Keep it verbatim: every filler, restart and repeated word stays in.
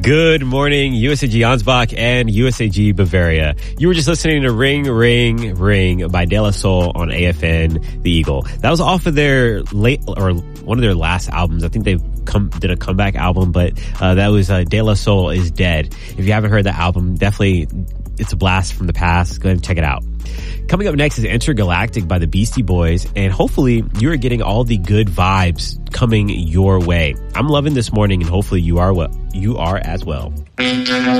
Good morning, U S A G Ansbach and U S A G Bavaria. You were just listening to Ring, Ring, Ring by De La Soul on A F N, The Eagle. That was off of their late, or one of their last albums. I think they come, did a comeback album, but uh, that was uh, De La Soul is Dead. If you haven't heard that album, definitely, it's a blast from the past. Go ahead and check it out. Coming up next is Intergalactic by the Beastie Boys, and hopefully you're getting all the good vibes coming your way. I'm loving this morning, and hopefully you are well, you are as well.